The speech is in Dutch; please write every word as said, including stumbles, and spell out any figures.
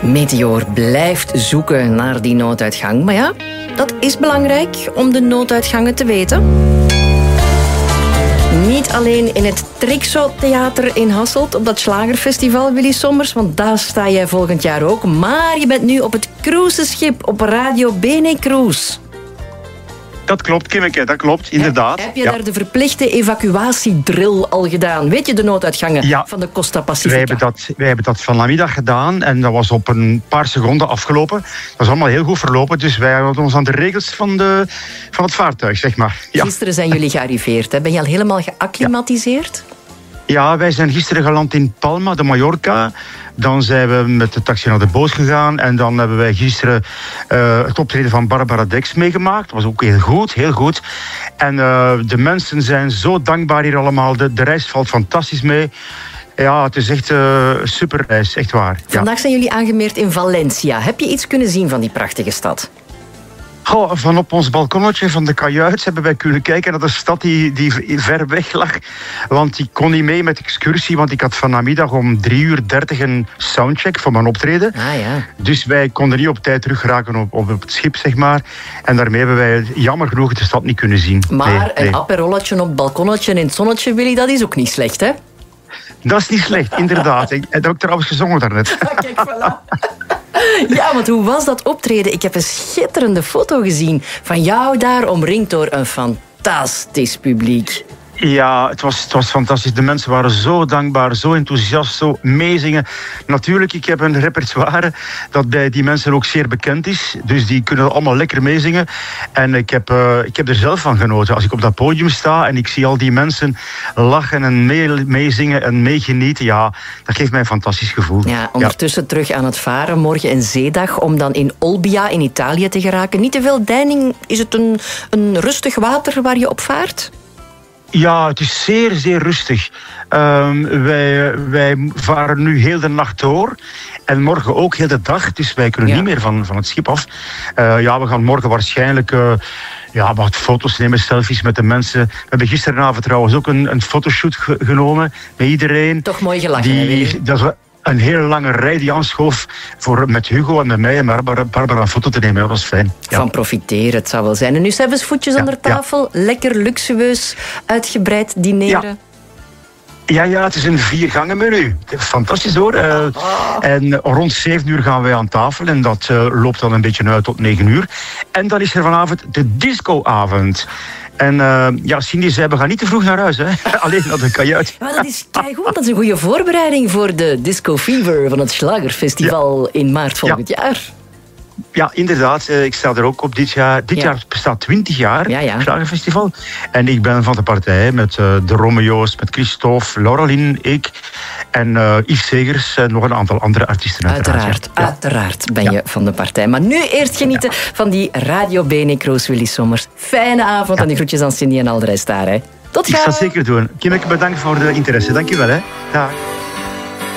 Meteor blijft zoeken naar die nooduitgang. Maar ja, dat is belangrijk om de nooduitgangen te weten. Niet alleen in het Trixo-theater in Hasselt, op dat Schlagerfestival, Willy Sommers, want daar sta jij volgend jaar ook. Maar je bent nu op het cruiseschip op Radio Bene Cruise. Dat klopt, Kimmeke, dat klopt, inderdaad. Heb je ja. daar de verplichte evacuatiedrill al gedaan? Weet je de nooduitgangen ja. van de Costa Pacifica? Wij hebben, dat, wij hebben dat vanmiddag gedaan en dat was op een paar seconden afgelopen. Dat is allemaal heel goed verlopen, dus wij houden ons aan de regels van, de, van het vaartuig, zeg maar. Ja. Gisteren zijn jullie gearriveerd, hè? Ben je al helemaal geacclimatiseerd? Ja. Ja, wij zijn gisteren geland in Palma de Mallorca. Dan zijn we met de taxi naar de boot gegaan. En dan hebben wij gisteren uh, het optreden van Barbara Dex meegemaakt. Dat was ook heel goed, heel goed. En uh, de mensen zijn zo dankbaar hier allemaal. De, de reis valt fantastisch mee. Ja, het is echt uh, super reis, echt waar. Vandaag ja. zijn jullie aangemeerd in Valencia. Heb je iets kunnen zien van die prachtige stad? Oh, van op ons balkonnetje van de kajuit hebben wij kunnen kijken naar de stad die, die ver weg lag. Want ik kon niet mee met de excursie, want ik had vanmiddag om drie uur dertig een soundcheck voor mijn optreden. Ah, ja. Dus wij konden niet op tijd terug geraken op, op het schip, zeg maar. En daarmee hebben wij jammer genoeg de stad niet kunnen zien. Maar nee, nee. een aperolletje op het balkonnetje in het zonnetje, Willy, dat is ook niet slecht, hè? Dat is niet slecht, inderdaad. Ik heb ook trouwens gezongen daarnet. Kijk, voilà. Ja, want hoe was dat optreden? Ik heb een schitterende foto gezien van jou daar, omringd door een fantastisch publiek. Ja, het was, het was fantastisch. De mensen waren zo dankbaar, zo enthousiast, zo meezingen. Natuurlijk, ik heb een repertoire dat bij die mensen ook zeer bekend is. Dus die kunnen allemaal lekker meezingen. En ik heb, uh, ik heb er zelf van genoten. Als ik op dat podium sta en ik zie al die mensen lachen en mee, meezingen en meegenieten. Ja, dat geeft mij een fantastisch gevoel. Ja, ondertussen ja. terug aan het varen. Morgen een zeedag om dan in Olbia in Italië te geraken. Niet te veel deining. Is het een, een rustig water waar je op vaart? Ja, het is zeer, zeer rustig. Um, wij, wij varen nu heel de nacht door. En morgen ook heel de dag. Dus wij kunnen ja. niet meer van, van het schip af. Uh, ja, we gaan morgen waarschijnlijk uh, ja, wat foto's nemen, selfies met de mensen. We hebben gisteravond trouwens ook een, een fotoshoot ge- genomen met iedereen. Toch mooi gelachen, die, hè, dat we een hele lange rij die aanschoof voor met Hugo en met mij en Barbara, Barbara een foto te nemen. Dat was fijn. Ja. Van profiteren, het zou wel zijn. En nu zelfs voetjes ja, onder tafel. Ja. Lekker luxueus, uitgebreid dineren. Ja. Ja, ja, het is een viergangen-menu. Fantastisch hoor. Uh, en rond zeven uur gaan wij aan tafel en dat uh, loopt dan een beetje uit tot negen uur. En dan is er vanavond de discoavond. En uh, ja, Cindy zei, we gaan niet te vroeg naar huis, hè. Alleen naar de kajuit. Maar dat is keigoed, dat is een goede voorbereiding voor de Disco Fever van het Schlagerfestival ja. in maart volgend ja. jaar. Ja, inderdaad. Ik sta er ook op dit jaar. Dit ja. jaar bestaat twintig jaar, ja, ja. Schlagerfestival. En ik ben van de partij met uh, de Romeo's, met Christophe, Laureline, ik en uh, Yves Segers en nog een aantal andere artiesten. Uiteraard, uiteraard, ja. uiteraard ben je ja. van de partij. Maar nu eerst genieten ja. van die Radio Bene Cruise, Willy Sommers. Fijne avond ja. en de groetjes aan Cindy en al de rest daar. Hè. Tot gauw. Ik zal het zeker doen. Kimmeke, bedankt voor de interesse. Dank je wel. Hè. Dag.